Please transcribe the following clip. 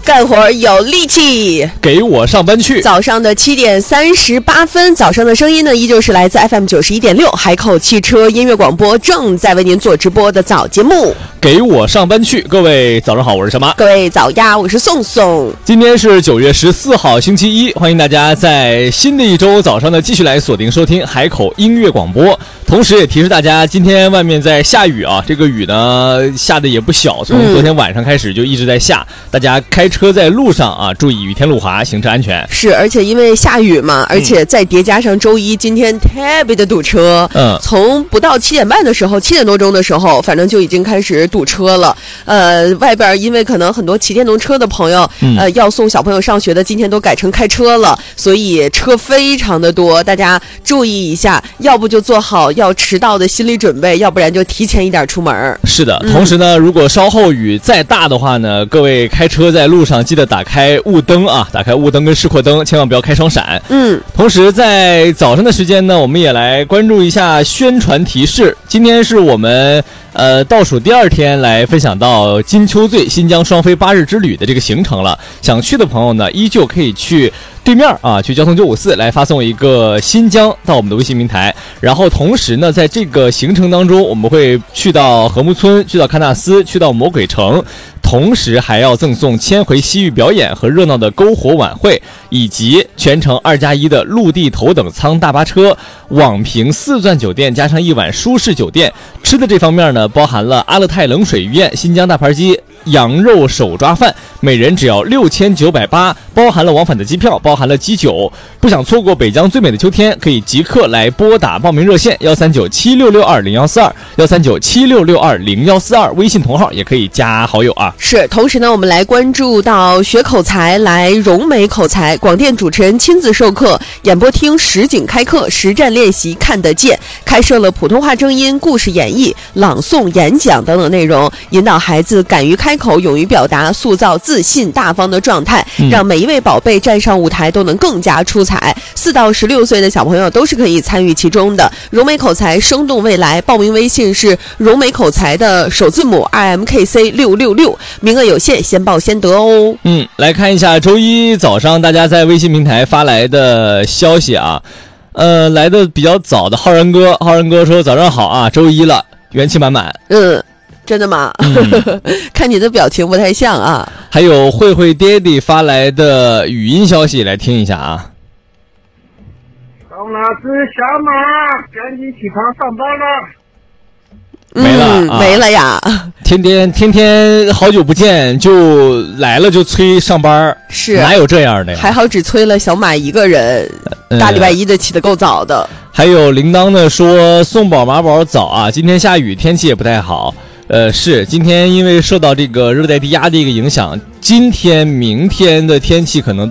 干活有力气， 给我上班去。 早上的7点38分，早上的声音呢，依旧是来自 FM 91.6海口汽车音乐广播，正在为您做直播的早节目。 给我上班去，各位早上好，我是小马。 各位早呀，我是宋宋。 今天是9月14号，星期一，欢迎大家在新的一周早上呢继续来锁定收听海口音乐广播。同时也提示大家，今天外面在下雨啊，这个雨呢下的也不小，从昨天晚上开始就一直在下，大家开车在路上啊，注意雨天路滑，行车安全。 是，而且因为下雨嘛，而且再叠加上周一今天特别的堵车，从不到7点半的时候，7点多钟的时候，反正就已经开始堵车了。外边因为可能很多骑电动车的朋友，要送小朋友上学的，今天都改成开车了，所以车非常的多，大家注意一下，要不就做好要迟到的心理准备，要不然就提前一点出门。是的，同时呢，如果稍后雨再大的话呢，各位开车在路上记得打开雾灯啊，打开雾灯跟示廓灯，千万不要开双闪。同时在早上的时间呢，我们也来关注一下宣传提示。今天是我们倒数第2天来分享到金秋醉新疆双飞8日之旅的这个行程了。想去的朋友呢，依旧可以去对面啊，去交通954来发送一个新疆到我们的微信平台。然后同时呢，在这个行程当中，我们会去到禾木村，去到喀纳斯，去到魔鬼城，同时还要赠送千回西域表演和热闹的篝火晚会，以及全程2+1的陆地头等舱大巴车、网评4钻酒店加上1晚舒适酒店。吃的这方面呢，包含了阿勒泰冷水鱼宴、新疆大盘鸡、羊肉手抓饭，每人只要6980，包含了往返的机票，包含了机酒。不想错过北疆最美的秋天，可以即刻来拨打报名热线13976620142，13976620142，微信同号也可以加好友啊。 是，同时呢，我们来关注到学口才，来融美口才，广电主持人亲自授课，演播厅实景开课，实战练习看得见，开设了普通话正音、故事演绎、朗诵、演讲等等内容，引导孩子敢于开口，勇于表达，塑造自信大方的状态，让每一位宝贝站上舞台都能更加出彩。4到16岁的小朋友都是可以参与其中的。融美口才生动未来，报名微信是融美口才的首字母 RMKC666，名额有限，先报先得哦。 来看一下周一早上大家在微信平台发来的消息啊。来的比较早的浩然哥说早上好啊，周一了，元气满满。 真的吗？看你的表情不太像啊。 还有慧慧爹地发来的语音消息，来听一下啊。 宋老师，小马，赶紧起床上班了。 没了啊， 没了呀。 天天好久不见就来了，就催上班， 是哪有这样的呀？ 还好只催了小马一个人，大礼拜一的起得够早的。 还有铃铛呢说宋宝马宝早啊，今天下雨，天气也不太好。是今天因为受到这个热带低压的一个影响，今天明天的天气可能